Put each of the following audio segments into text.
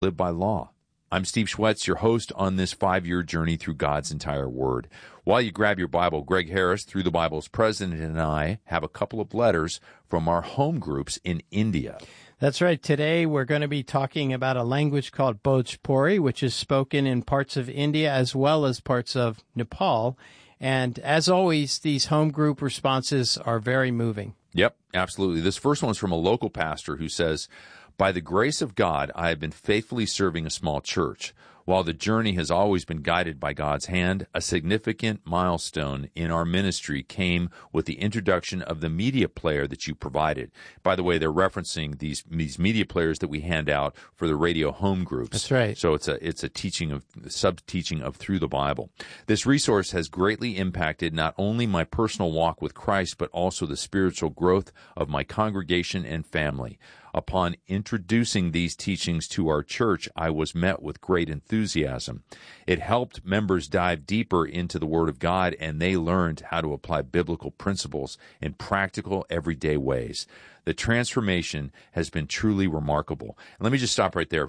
live by law. I'm Steve Schwetz, your host on this 5-year journey through God's entire Word. While you grab your Bible, Greg Harris, Through the Bible's president, and I have a couple of letters from our home groups in India. That's right. Today we're going to be talking about a language called Bhojpuri, which is spoken in parts of India as well as parts of Nepal. And as always, these home group responses are very moving. Yep, absolutely. This first one's from a local pastor who says, "By the grace of God, I have been faithfully serving a small church. While the journey has always been guided by God's hand, a significant milestone in our ministry came with the introduction of the media player that you provided." By the way, they're referencing these media players that we hand out for the radio home groups. That's right. So it's a sub-teaching of Through the Bible. This resource has greatly impacted not only my personal walk with Christ, but also the spiritual growth of my congregation and family. Upon introducing these teachings to our church, I was met with great enthusiasm. It helped members dive deeper into the Word of God, and they learned how to apply biblical principles in practical, everyday ways. The transformation has been truly remarkable. And let me just stop right there.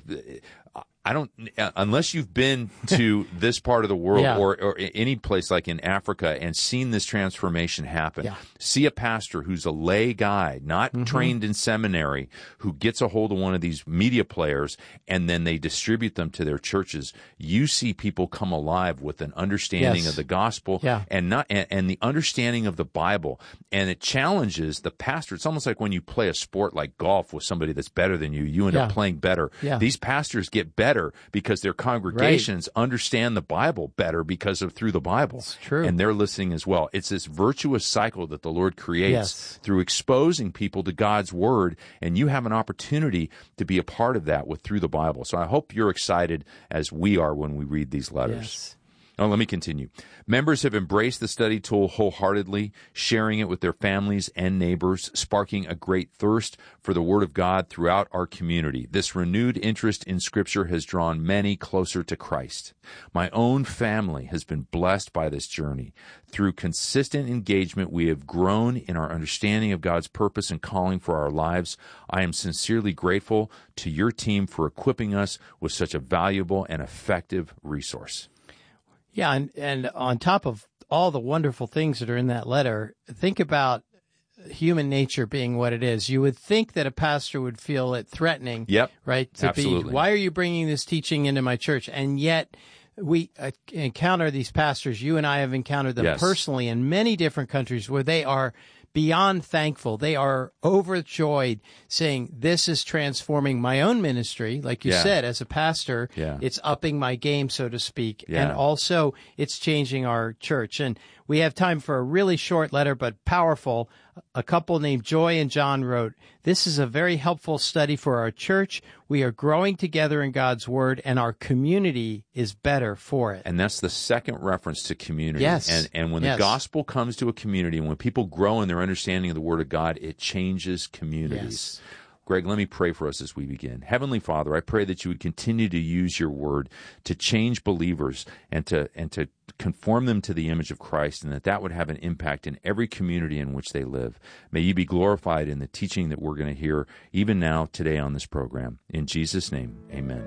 Unless you've been to this part of the world or any place like in Africa and seen this transformation happen, see a pastor who's a lay guy, not trained in seminary, who gets a hold of one of these media players and then they distribute them to their churches. You see people come alive with an understanding of the gospel and the understanding of the Bible. And it challenges the pastor. It's almost like when you play a sport like golf with somebody that's better than you, you end up playing better. Yeah. These pastors get better because their congregations understand the Bible better because of Through the Bible. It's true. And they're listening as well. It's this virtuous cycle that the Lord creates through exposing people to God's Word, and you have an opportunity to be a part of that with Through the Bible. So I hope you're excited as we are when we read these letters. Yes. Now, let me continue. Members have embraced the study tool wholeheartedly, sharing it with their families and neighbors, sparking a great thirst for the Word of God throughout our community. This renewed interest in Scripture has drawn many closer to Christ. My own family has been blessed by this journey. Through consistent engagement, we have grown in our understanding of God's purpose and calling for our lives. I am sincerely grateful to your team for equipping us with such a valuable and effective resource. Yeah, and on top of all the wonderful things that are in that letter, think about human nature being what it is. You would think that a pastor would feel it threatening, right? Absolutely. Why are you bringing this teaching into my church? And yet we encounter these pastors. You and I have encountered them personally in many different countries where they are beyond thankful. They are overjoyed, saying, this is transforming my own ministry. Like you said, as a pastor, it's upping my game, so to speak. And also it's changing our church. And we have time for a really short letter, but powerful. A couple named Joy and John wrote, "This is a very helpful study for our church. We are growing together in God's Word, and our community is better for it." And that's the second reference to community. Yes. And when the gospel comes to a community, and when people grow in their understanding of the Word of God, it changes communities. Yes. Greg, let me pray for us as we begin. Heavenly Father, I pray that you would continue to use your Word to change believers and to conform them to the image of Christ, and that would have an impact in every community in which they live. May you be glorified in the teaching that we're going to hear even now today on this program. In Jesus' name, amen.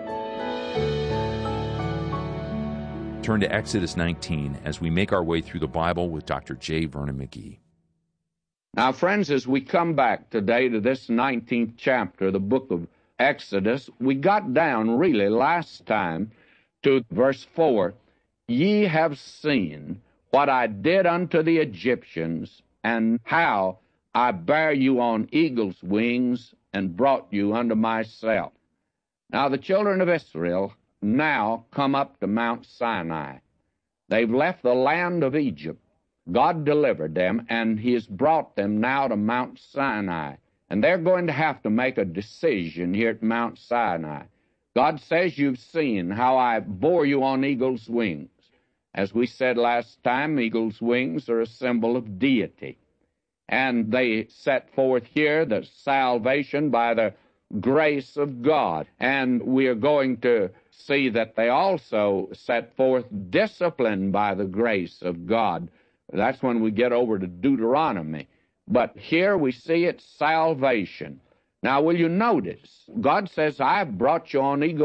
Turn to Exodus 19 as we make our way through the Bible with Dr. J. Vernon McGee. Now, friends, as we come back today to this 19th chapter of the book of Exodus, we got down really last time to verse 4. "Ye have seen what I did unto the Egyptians, and how I bare you on eagle's wings and brought you unto myself." Now, the children of Israel now come up to Mount Sinai. They've left the land of Egypt. God delivered them, and He has brought them now to Mount Sinai. And they're going to have to make a decision here at Mount Sinai. God says, "You've seen how I bore you on eagle's wings." As we said last time, eagle's wings are a symbol of deity. And they set forth here the salvation by the grace of God. And we are going to see that they also set forth discipline by the grace of God. That's when we get over to Deuteronomy. But here we see it's salvation. Now, will you notice? God says, I have brought you on eagle